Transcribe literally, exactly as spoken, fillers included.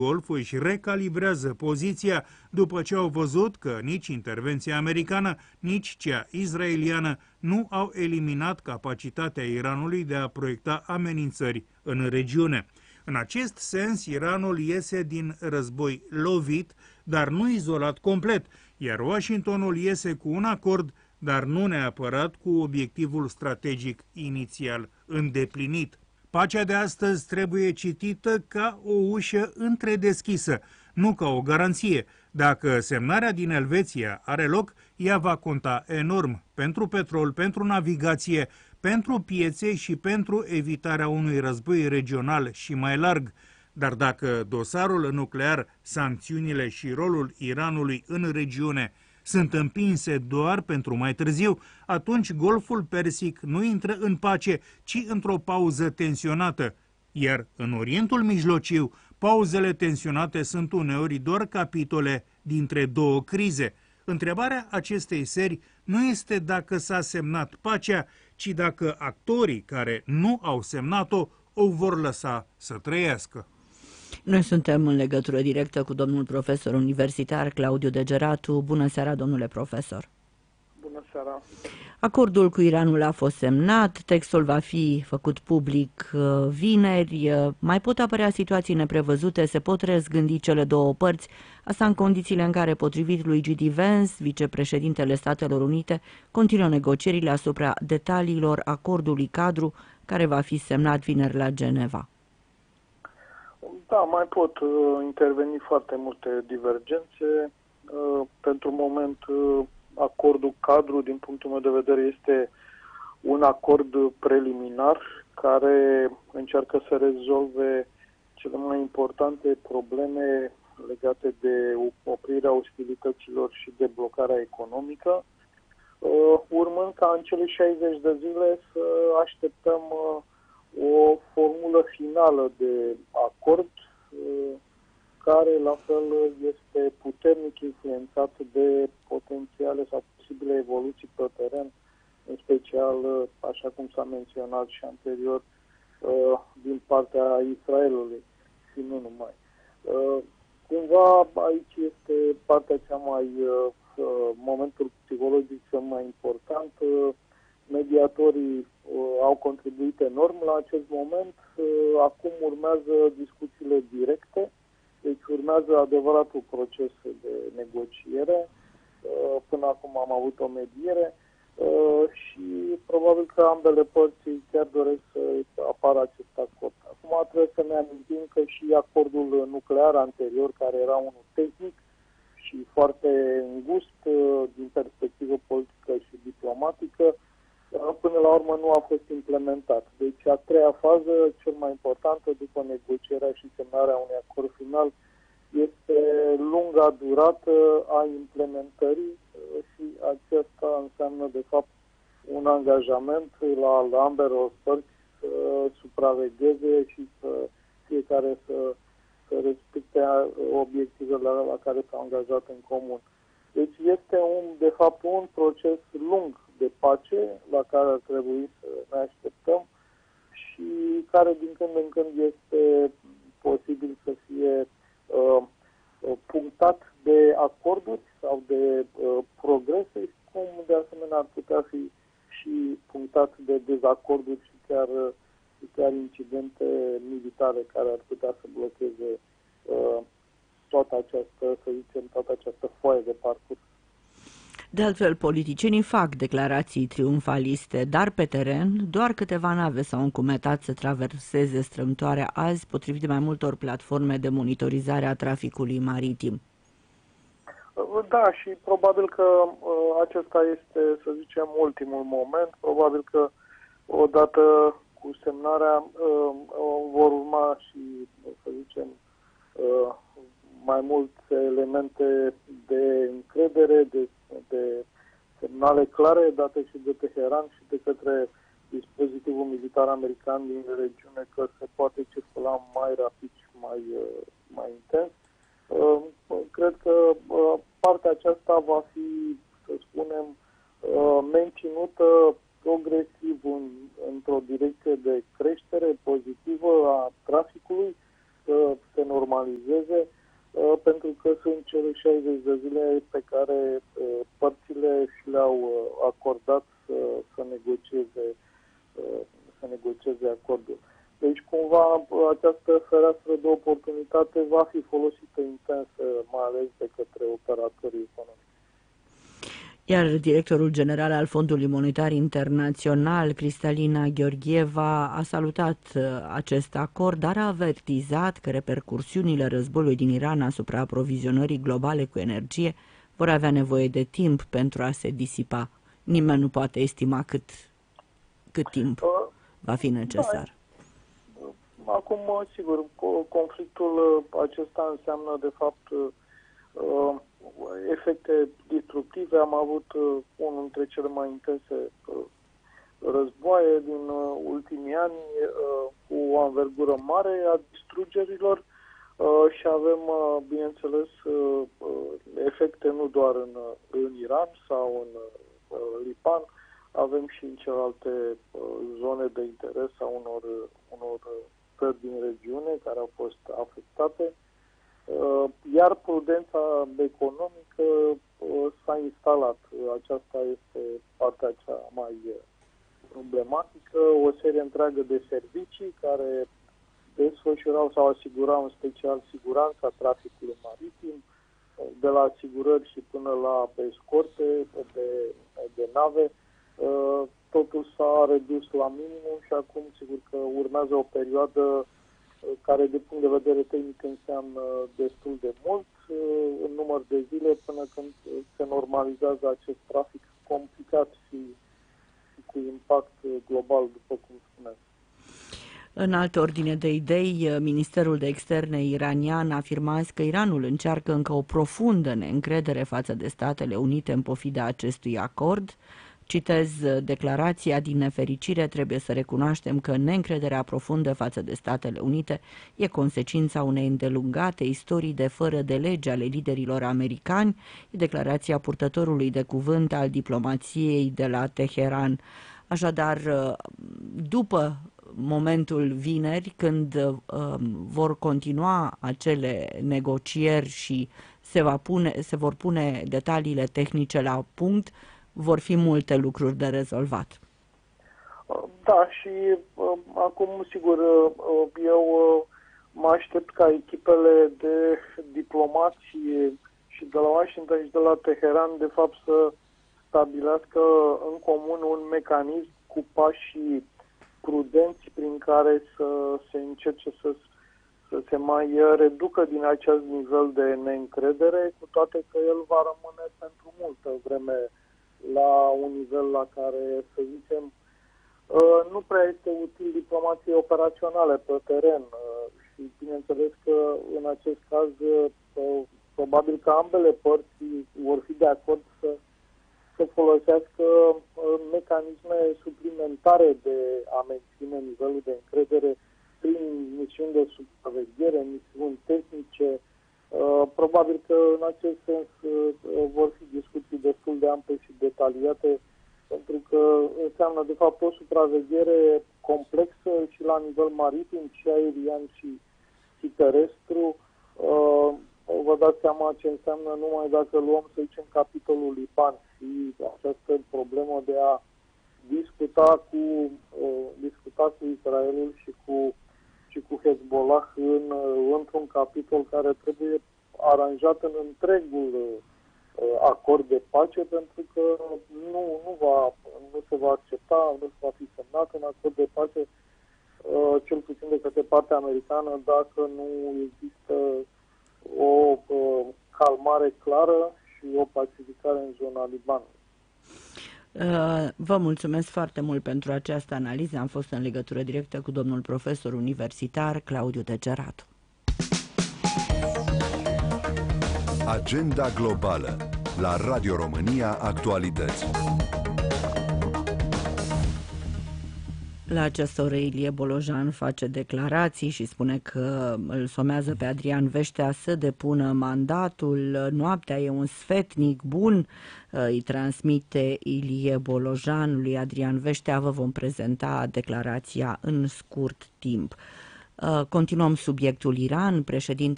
Golf își recalibrează poziția după ce au văzut că nici intervenția americană, nici cea israeliană nu au eliminat capacitatea Iranului de a proiecta amenințări în regiune. În acest sens, Iranul iese din război lovit, dar nu izolat complet, iar Washingtonul iese cu un acord, dar nu neapărat cu obiectivul strategic inițial îndeplinit. Pacea de astăzi trebuie citită ca o ușă întredeschisă, nu ca o garanție. Dacă semnarea din Elveția are loc, ea va conta enorm pentru petrol, pentru navigație, pentru piețe și pentru evitarea unui război regional și mai larg. Dar dacă dosarul nuclear, sancțiunile și rolul Iranului în regiune sunt împinse doar pentru mai târziu, atunci Golful Persic nu intră în pace, ci într-o pauză tensionată. Iar în Orientul Mijlociu, pauzele tensionate sunt uneori doar capitole dintre două crize. Întrebarea acestei serii nu este dacă s-a semnat pacea, ci dacă actorii care nu au semnat-o o vor lăsa să trăiască. Noi suntem în legătură directă cu domnul profesor universitar Claudiu Degeratu. Bună seara, domnule profesor! Bună seara! Acordul cu Iranul a fost semnat, textul va fi făcut public vineri, mai pot apărea situații neprevăzute, se pot răzgândi cele două părți, asta în condițiile în care, potrivit lui G D Vance, vicepreședintele Statelor Unite, continuă negocierile asupra detaliilor acordului cadru care va fi semnat vineri la Geneva. Da, mai pot uh, interveni foarte multe divergențe. Uh, pentru moment, uh, acordul cadru, din punctul meu de vedere, este un acord preliminar care încearcă să rezolve cele mai importante probleme legate de oprirea ostilităților și de blocarea economică, uh, urmând ca în cele șaizeci de zile să așteptăm uh, o formulă finală de acord care la fel este puternic influențat de potențiale sau posibile evoluții pe teren, în special, așa cum s-a menționat și anterior, din partea Israelului și nu numai. Cumva aici este partea cea mai, momentul psihologic cel mai important. Mediatorii uh, au contribuit enorm la acest moment. Uh, acum urmează discuțiile directe, deci urmează adevăratul proces de negociere. Uh, până acum am avut o mediere uh, și probabil că ambele părți chiar doresc să apară acest acord. Acum trebuie să ne amintim că și acordul nuclear anterior, care era unul tehnic și foarte îngust uh, din perspectivă politică și diplomatică, până la urmă nu a fost implementat. Deci a treia fază, cel mai importantă după negocierea și semnarea unui acord final, este lunga durată a implementării și aceasta înseamnă de fapt un angajament la, la ambele părți să supravegheze și să fiecare să, să respecte obiectivele la, la care s-au angajat în comun. Deci este un, de fapt un proces lung de pace la care ar trebui să ne așteptăm și care din când în când este posibil să fie uh, punctat de acorduri sau de uh, progrese, cum de asemenea ar putea fi și punctat de dezacorduri și chiar, și chiar incidente militare care ar putea să blocheze uh, toată această, să zicem, toată această foaie de parcurs. De altfel, politicienii fac declarații triumfaliste, dar pe teren doar câteva nave s-au încumetat să traverseze strâmtoarea azi, potrivit mai multor platforme de monitorizare a traficului maritim. Da, și probabil că uh, acesta este, să zicem, ultimul moment. Probabil că odată cu semnarea uh, vor urma și, să zicem, uh, mai multe elemente de încredere, de, de semnale clare date și de Teheran și de către dispozitivul militar american din regiune că se poate circula mai rapid și mai, mai intens. Cred că partea aceasta va fi, să spunem, menținută progresiv în, într-o direcție de creștere pozitivă a traficului, să se normalizeze normalizeze, pentru că sunt cele șaizeci de zile pe care părțile și le-au acordat să, să negocieze să negocieze acordul. Deci, cumva, această fereastră de oportunitate va fi folosită intens, mai ales de către operatorii economici. Iar directorul general al Fondului Monetar Internațional, Cristalina Gheorgheva, a salutat acest acord, dar a avertizat că repercursiunile războiului din Iran asupra aprovizionării globale cu energie vor avea nevoie de timp pentru a se disipa. Nimeni nu poate estima cât, cât timp va fi necesar. Da. Acum, sigur, conflictul acesta înseamnă, de fapt, efecte destructive. Am avut unul dintre cele mai intense războaie din ultimii ani cu o anvergură mare a distrugerilor și avem, bineînțeles, efecte nu doar în, în Iran sau în Liban, avem și în celelalte zone de interes a unor, unor țări din regiune care au fost afectate. Iar prudența economică s-a instalat. Aceasta este partea cea mai problematică. O serie întreagă de servicii care desfășurau sau asigurau în special siguranța traficului maritim, de la asigurări și până la escorte de, de nave. Totul s-a redus la minimum și acum sigur că urmează o perioadă care de punct de vedere tehnic înseamnă destul de mult, în număr de zile, până când se normalizează acest trafic complicat și, și cu impact global, după cum spuneți. În altă ordine de idei, Ministerul de Externe iranian a afirmat că Iranul încearcă încă o profundă neîncredere față de Statele Unite în pofida acestui acord. Citez declarația: din nefericire trebuie să recunoaștem că neîncrederea profundă față de Statele Unite e consecința unei îndelungate istorii de fără de lege ale liderilor americani, e declarația purtătorului de cuvânt al diplomației de la Teheran. Așadar, după momentul vineri, când uh, vor continua acele negocieri și se, va pune, se vor pune detaliile tehnice la punct, vor fi multe lucruri de rezolvat. Da, și uh, acum, sigur, uh, eu uh, mă aștept ca echipele de diplomație și de la Washington și de la Teheran, de fapt, să stabilească în comun un mecanism cu pașii prudenți prin care să se încerce să, să se mai reducă din acest nivel de neîncredere, cu toate că el va rămâne pentru multă vreme la un nivel la care, să zicem, nu prea este util diplomație operaționale pe teren și bineînțeles că în acest caz probabil că ambele părți vor fi de acord să, să folosească mecanisme suplimentare de a menține nivelul de încredere prin misiuni de supraveghere, misiuni tehnice. Probabil că în acest sens vor fi discuții destul de ample și detaliate, pentru că înseamnă de fapt o supraveghere complexă și la nivel maritim, și aerian și, și terestru. Vă dați seama ce înseamnă numai dacă luăm, să zicem, capitolul Liban și această problemă de a discuta cu, discuta cu Israelul și cu și cu Hezbollah în, într-un capitol care trebuie aranjat în întregul uh, acord de pace, pentru că nu, nu, va, nu se va accepta, nu se va fi semnat un acord de pace, uh, cel puțin de către partea americană, dacă nu există o uh, calmare clară și o pacificare în zona Libanului. Vă mulțumesc foarte mult pentru această analiză. Am fost în legătură directă cu domnul profesor universitar Claudiu Degeratu. Agenda globală la Radio România Actualități. La această oră Ilie Bolojan face declarații și spune că îl somează pe Adrian Veștea să depună mandatul. Noaptea e un sfetnic bun, îi transmite Ilie Bolojan lui Adrian Veștea. Vă vom prezenta declarația în scurt timp. Continuăm subiectul Iran. Președintele